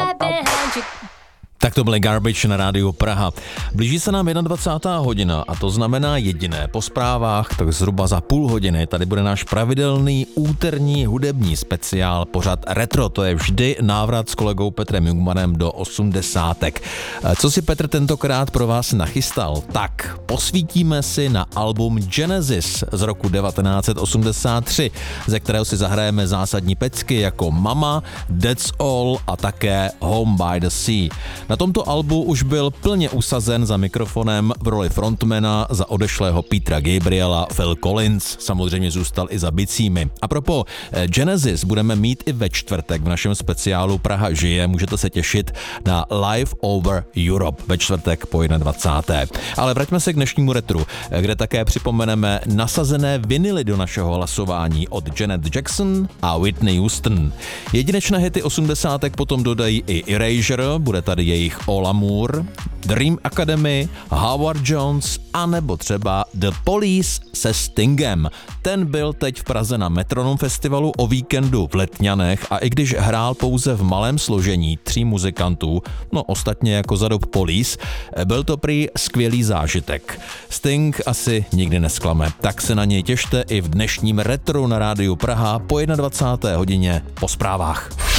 Tak to byly Garbage na rádiu Praha. Blíží se nám 21. hodina a to znamená jediné. Po zprávách tak zhruba za půl hodiny tady bude náš pravidelný úterní hudební speciál pořad Retro. To je vždy návrat s kolegou Petrem Jungmanem do 80. Co si Petr tentokrát pro vás nachystal? Tak posvítíme si na album Genesis z roku 1983, ze kterého si zahrajeme zásadní pecky jako Mama, That's All a také Home by the Sea. Na tomto albu už byl plně usazen za mikrofonem v roli frontmana za odešlého Petera Gabriela Phil Collins, samozřejmě zůstal i za bicími. A propos Genesis budeme mít i ve čtvrtek v našem speciálu Praha žije, můžete se těšit na Live Over Europe ve čtvrtek po 21. Ale vraťme se k dnešnímu retru, kde také připomeneme nasazené vinily do našeho hlasování od Janet Jackson a Whitney Houston. Jedinečné hity 80. potom dodají i Erasure, bude tady jejich All Amour, Dream Academy, Howard Jones a nebo třeba The Police se Stingem. Ten byl teď v Praze na Metronom festivalu o víkendu v Letňanech a i když hrál pouze v malém složení 3 muzikantů, no ostatně jako za dob Police, byl to prý skvělý zážitek. Sting asi nikdy nesklame, tak se na něj těšte i v dnešním retru na rádiu Praha po 21. hodině po zprávách.